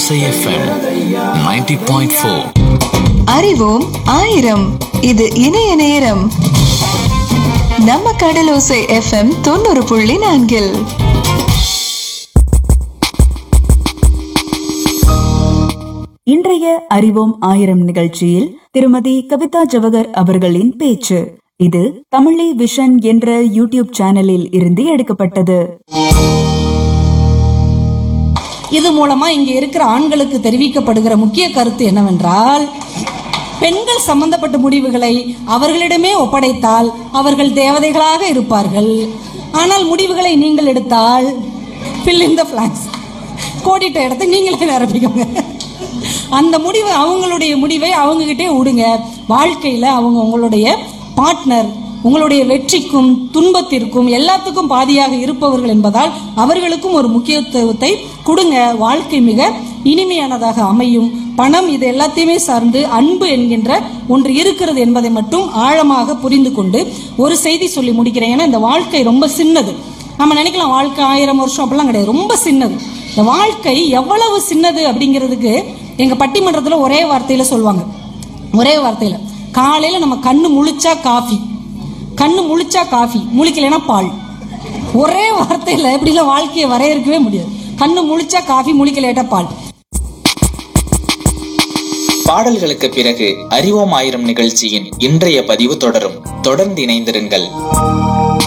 கடலோசை FM 90.4. அறிவோம் ஆயிரம். இது இணைய நேரம். நம்ம கடலோசை FM 90.4. இன்றைய அறிவோம் ஆயிரம் நிகழ்ச்சியில் திருமதி கவிதா ஜவஹர் அவர்களின் பேச்சு. இது தமிழி விஷன் என்ற யூடியூப் சேனலில் இருந்து எடுக்கப்பட்டது. இது மூலமா இங்க இருக்கிற ஆண்களுக்கு தெரிவிக்கப்படுகிற முக்கிய கருத்து என்னவென்றால், பெண்கள் சம்பந்தப்பட்ட முடிவுகளை அவர்களிடமே ஒப்படைத்தால் அவர்கள் தேவதைகளாக இருப்பார்கள். ஆனால் முடிவுகளை நீங்கள் எடுத்தால் fill in the blanks, கோடிட்ட இடத்தை நீங்களே நிரப்பிக்கோங்க. அந்த முடிவு, அவங்களுடைய முடிவை அவங்க கிட்டே விடுங்க. வாழ்க்கையில அவங்க உங்களுடைய பார்ட்னர், உங்களுடைய வெற்றிக்கும் துன்பத்திற்கும் எல்லாத்துக்கும் பாதியாக இருப்பவர்கள் என்பதால் அவர்களுக்கும் ஒரு முக்கியத்துவத்தை கொடுங்க. வாழ்க்கை மிக இனிமையானதாக அமையும். பணம் இது எல்லாத்தையுமே சார்ந்து அன்பு என்கின்ற ஒன்று இருக்கிறது என்பதை மட்டும் ஆழமாக புரிந்து கொண்டு ஒரு செய்தி சொல்லி முடிக்கிறேன். ஏன்னா இந்த வாழ்க்கை ரொம்ப சின்னது. நம்ம நினைக்கலாம் வாழ்க்கை 1000 வருஷம், அப்படிலாம் கிடையாது, ரொம்ப சின்னது. இந்த வாழ்க்கை எவ்வளவு சின்னது அப்படிங்கிறதுக்கு எங்க பட்டிமன்றத்துல ஒரே வார்த்தையில சொல்லுவாங்க. ஒரே வார்த்தையில, காலையில நம்ம கண்ணு முழிச்சா காஃபி, கண்ணு முழிச்சா காஃபி, முழிக்கலைன்னா பால். ஒரே வார்த்தையில இப்படிலாம் வாழ்க்கையை வரையறுக்கவே முடியாது. கண்ணு முழிச்சா காஃபி, முழிக்கலையா பால். பாடல்களுக்கு பிறகு அறிவோம் ஆயிரம் நிகழ்ச்சியின் இன்றைய பதிவு தொடரும். தொடர்ந்து இணைந்திருங்கள்.